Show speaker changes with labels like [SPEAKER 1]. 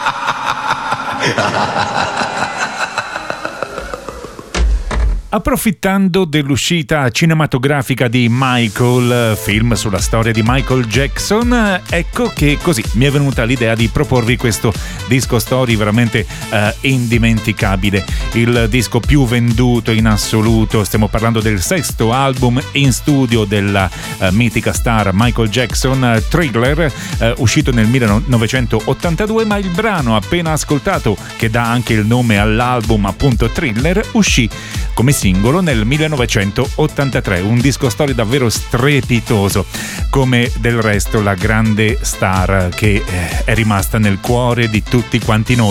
[SPEAKER 1] Approfittando dell'uscita cinematografica di Michael, film sulla storia di Michael Jackson, ecco che così mi è venuta l'idea di proporvi questo disco story veramente indimenticabile, il disco più venduto in assoluto. Stiamo parlando del sesto album in studio della mitica star Michael Jackson, Thriller, uscito nel 1982, ma il brano appena ascoltato, che dà anche il nome all'album, appunto Thriller, uscì come singolo nel 1983, un disco story davvero strepitoso, come del resto la grande star che è rimasta nel cuore di tutti quanti noi.